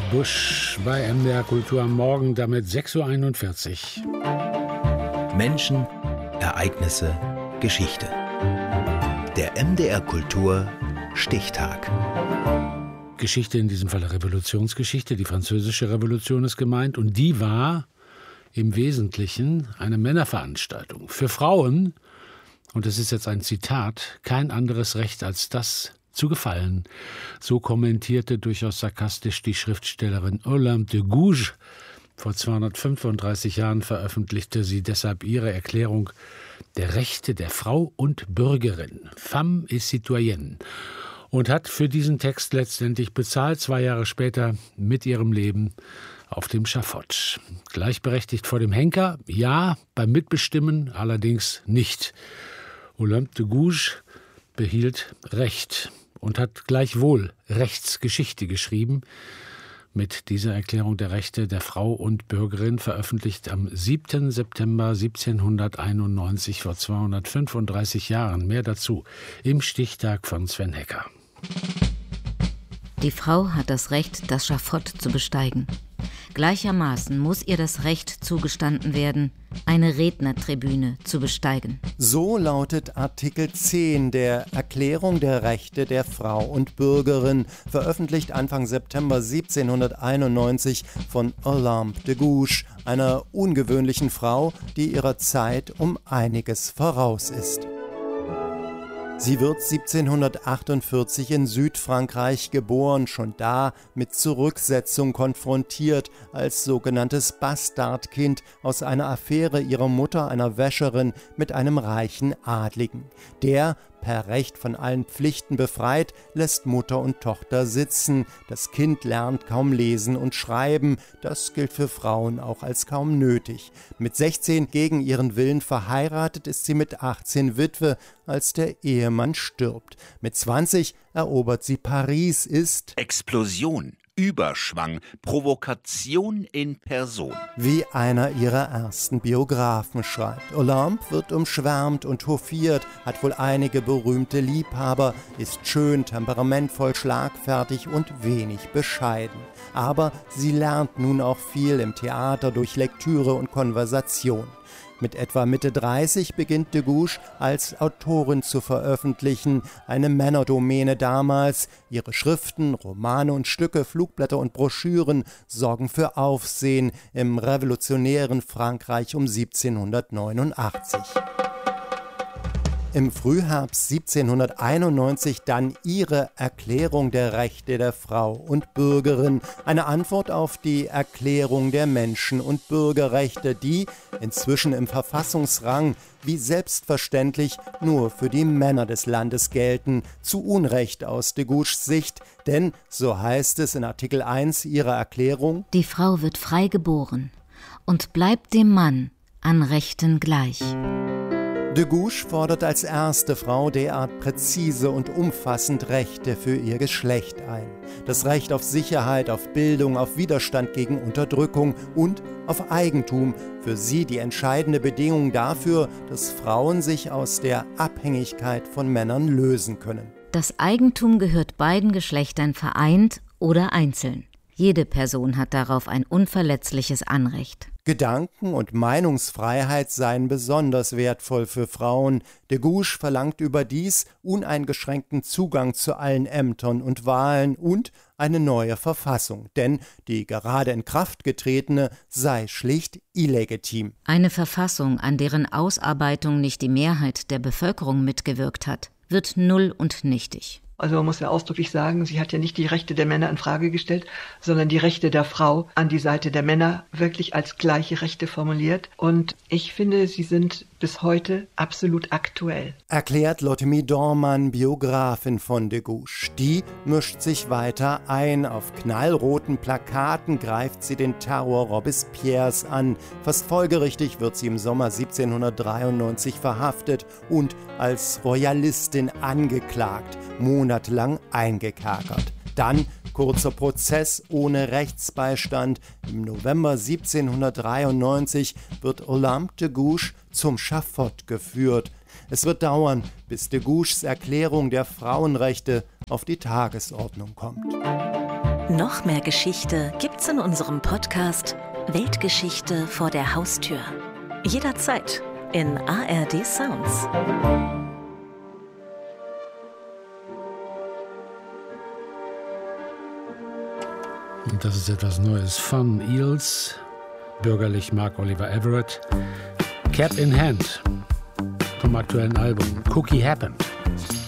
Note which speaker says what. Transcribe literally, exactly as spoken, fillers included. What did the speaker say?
Speaker 1: Busch bei M D R Kultur am Morgen, damit sechs Uhr einundvierzig.
Speaker 2: Menschen, Ereignisse, Geschichte. Der M D R Kultur Stichtag.
Speaker 1: Geschichte, in diesem Fall Revolutionsgeschichte. Die französische Revolution ist gemeint und die war im Wesentlichen eine Männerveranstaltung. Für Frauen, und das ist jetzt ein Zitat, kein anderes Recht als das zu gefallen. So kommentierte durchaus sarkastisch die Schriftstellerin Olympe de Gouges. Vor zweihundertfünfunddreißig Jahren veröffentlichte sie deshalb ihre Erklärung der Rechte der Frau und Bürgerin, Femme et Citoyenne, und hat für diesen Text letztendlich bezahlt, zwei Jahre später mit ihrem Leben auf dem Schafott. Gleichberechtigt vor dem Henker, ja, beim Mitbestimmen allerdings nicht. Olympe de Gouges behielt Recht und hat gleichwohl Rechtsgeschichte geschrieben. Mit dieser Erklärung der Rechte der Frau und Bürgerin, veröffentlicht am siebten September siebzehnhunderteinundneunzig, vor zweihundertfünfunddreißig Jahren. Mehr dazu im Stichtag von Sven Hecker.
Speaker 3: Die Frau hat das Recht, das Schafott zu besteigen. Gleichermaßen muss ihr das Recht zugestanden werden, eine Rednertribüne zu besteigen.
Speaker 4: So lautet Artikel zehn der Erklärung der Rechte der Frau und Bürgerin, veröffentlicht Anfang September siebzehnhunderteinundneunzig von Olympe de Gouges, einer ungewöhnlichen Frau, die ihrer Zeit um einiges voraus ist. Sie wird siebzehnhundertachtundvierzig in Südfrankreich geboren, schon da mit Zurücksetzung konfrontiert, als sogenanntes Bastardkind aus einer Affäre ihrer Mutter, einer Wäscherin, mit einem reichen Adligen. Der, per Recht von allen Pflichten befreit, lässt Mutter und Tochter sitzen. Das Kind lernt kaum lesen und schreiben. Das gilt für Frauen auch als kaum nötig. Mit sechzehn gegen ihren Willen verheiratet ist sie mit achtzehn Witwe, als der Ehemann stirbt. Mit zwanzig erobert sie Paris, ist
Speaker 2: Explosion, Überschwang, Provokation in Person.
Speaker 4: Wie einer ihrer ersten Biografen schreibt. Olympe wird umschwärmt und hofiert, hat wohl einige berühmte Liebhaber, ist schön, temperamentvoll, schlagfertig und wenig bescheiden. Aber sie lernt nun auch viel im Theater durch Lektüre und Konversation. Mit etwa Mitte dreißig beginnt de Gouges als Autorin zu veröffentlichen, eine Männerdomäne damals. Ihre Schriften, Romane und Stücke, Flugblätter und Broschüren sorgen für Aufsehen im revolutionären Frankreich um siebzehnhundertneunundachtzig. Im Frühherbst siebzehnhunderteinundneunzig dann ihre Erklärung der Rechte der Frau und Bürgerin, eine Antwort auf die Erklärung der Menschen- und Bürgerrechte, die inzwischen im Verfassungsrang wie selbstverständlich nur für die Männer des Landes gelten, zu Unrecht aus de Gouges Sicht, denn, so heißt es in Artikel eins ihrer Erklärung,
Speaker 3: die Frau wird frei geboren und bleibt dem Mann an Rechten gleich.
Speaker 4: De Gouges fordert als erste Frau derart präzise und umfassend Rechte für ihr Geschlecht ein. Das Recht auf Sicherheit, auf Bildung, auf Widerstand gegen Unterdrückung und auf Eigentum. Für sie die entscheidende Bedingung dafür, dass Frauen sich aus der Abhängigkeit von Männern lösen können.
Speaker 3: Das Eigentum gehört beiden Geschlechtern vereint oder einzeln. Jede Person hat darauf ein unverletzliches Anrecht.
Speaker 4: Gedanken- und Meinungsfreiheit seien besonders wertvoll für Frauen. De Gouges verlangt überdies uneingeschränkten Zugang zu allen Ämtern und Wahlen und eine neue Verfassung, denn die gerade in Kraft getretene sei schlicht illegitim.
Speaker 3: Eine Verfassung, an deren Ausarbeitung nicht die Mehrheit der Bevölkerung mitgewirkt hat, wird null und nichtig.
Speaker 5: Also man muss ja ausdrücklich sagen, sie hat ja nicht die Rechte der Männer in Frage gestellt, sondern die Rechte der Frau an die Seite der Männer wirklich als gleiche Rechte formuliert. Und ich finde, sie sind bis heute absolut aktuell.
Speaker 4: Erklärt Lotte Dormann, Biografin von de Gouges. Die mischt sich weiter ein. Auf knallroten Plakaten greift sie den Terror Robespierres an. Fast folgerichtig wird sie im Sommer siebzehnhundertdreiundneunzig verhaftet und als Royalistin angeklagt, monatelang eingekerkert. Dann kurzer Prozess ohne Rechtsbeistand. Im November siebzehnhundertdreiundneunzig wird Olympe de Gouges zum Schafott geführt. Es wird dauern, bis de Gouges Erklärung der Frauenrechte auf die Tagesordnung kommt.
Speaker 6: Noch mehr Geschichte gibt's in unserem Podcast Weltgeschichte vor der Haustür. Jederzeit in A R D Sounds.
Speaker 1: Und das ist etwas Neues von Eels, bürgerlich Mark Oliver Everett. Cap in Hand vom aktuellen Album Cookie Happened.